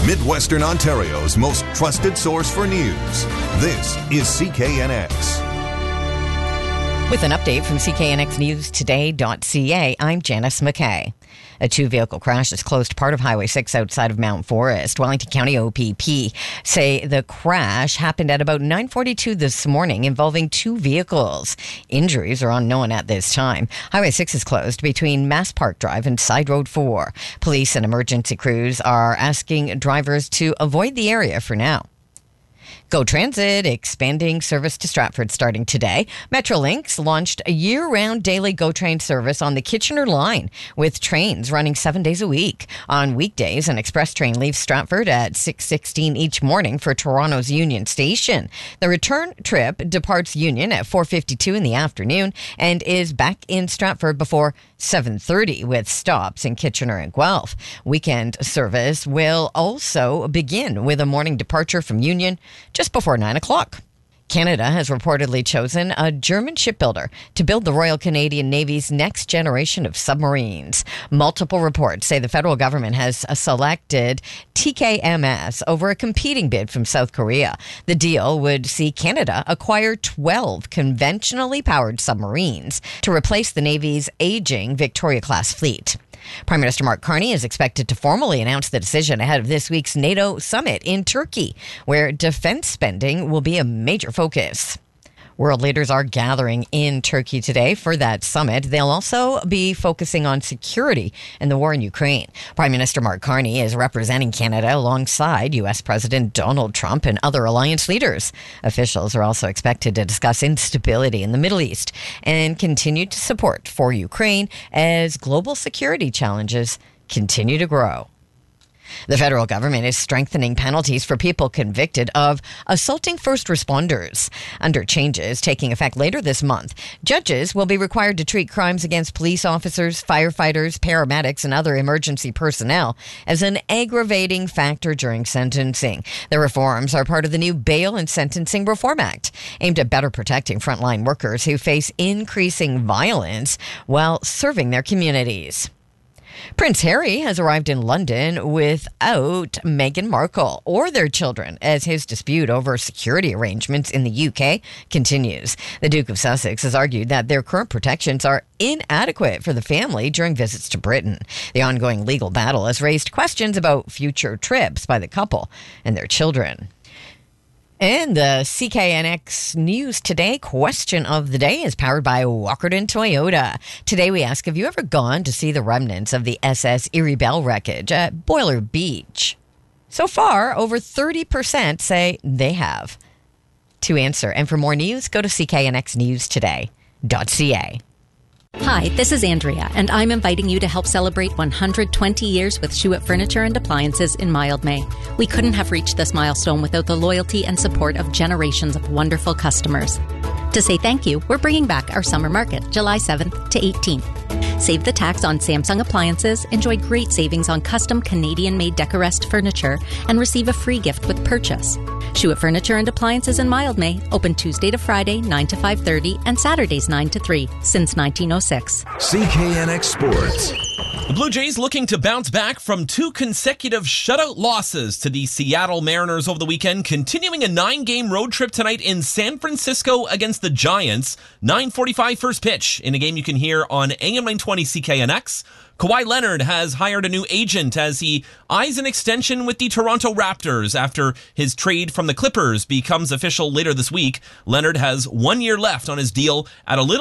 Midwestern Ontario's most trusted source for news. This is CKNX. With an update from CKNXNewsToday.ca, I'm Janice McKay. A two-vehicle crash has closed part of Highway 6 outside of Mount Forest. Wellington County OPP say the crash happened at about 9:42 this morning involving two vehicles. Injuries are unknown at this time. Highway 6 is closed between Mass Park Drive and Side Road 4. Police and emergency crews are asking drivers to avoid the area for now. GO Transit expanding service to Stratford starting today. Metrolinx launched a year-round daily GO Train service on the Kitchener line with trains running 7 days a week. On weekdays, an express train leaves Stratford at 6:16 each morning for Toronto's Union Station. The return trip departs Union at 4:52 in the afternoon and is back in Stratford before 7:30 with stops in Kitchener and Guelph. Weekend service will also begin with a morning departure from Union just before 9 o'clock. Canada has reportedly chosen a German shipbuilder to build the Royal Canadian Navy's next generation of submarines. Multiple reports say the federal government has selected TKMS over a competing bid from South Korea. The deal would see Canada acquire 12 conventionally powered submarines to replace the Navy's aging Victoria-class fleet. Prime Minister Mark Carney is expected to formally announce the decision ahead of this week's NATO summit in Turkey, where defense spending will be a major focus. World leaders are gathering in Turkey today for that summit. They'll also be focusing on security and the war in Ukraine. Prime Minister Mark Carney is representing Canada alongside U.S. President Donald Trump and other alliance leaders. Officials are also expected to discuss instability in the Middle East and continue to support for Ukraine as global security challenges continue to grow. The federal government is strengthening penalties for people convicted of assaulting first responders. Under changes taking effect later this month, judges will be required to treat crimes against police officers, firefighters, paramedics, and other emergency personnel as an aggravating factor during sentencing. The reforms are part of the new Bail and Sentencing Reform Act, aimed at better protecting frontline workers who face increasing violence while serving their communities. Prince Harry has arrived in London without Meghan Markle or their children as his dispute over security arrangements in the UK continues. The Duke of Sussex has argued that their current protections are inadequate for the family during visits to Britain. The ongoing legal battle has raised questions about future trips by the couple and their children. And the CKNX News Today question of the day is powered by Walkerton Toyota. Today we ask, have you ever gone to see the remnants of the SS Erie Belle wreckage at Boiler Beach? So far, over 30% say they have. To answer and for more news, go to CKNXNewsToday.ca. Hi, this is Andrea, and I'm inviting you to help celebrate 120 years with Schuett Furniture and Appliances in Mildmay. We couldn't have reached this milestone without the loyalty and support of generations of wonderful customers. To say thank you, we're bringing back our summer market, July 7th to 18th. Save the tax on Samsung appliances, enjoy great savings on custom Canadian-made Decorest furniture, and receive a free gift with purchase. Schuett Furniture and Appliances in Mildmay, open Tuesday to Friday, 9 to 5:30, and Saturdays 9 to 3, since 1906. CKNX Sports. The Blue Jays looking to bounce back from two consecutive shutout losses to the Seattle Mariners over the weekend, continuing a 9-game road trip tonight in San Francisco against the Giants. 9:45 first pitch in a game you can hear on AM 920 CKNX. Kawhi Leonard has hired a new agent as he eyes an extension with the Toronto Raptors after his trade from the Clippers becomes official later this week. Leonard has 1 year left on his deal at a little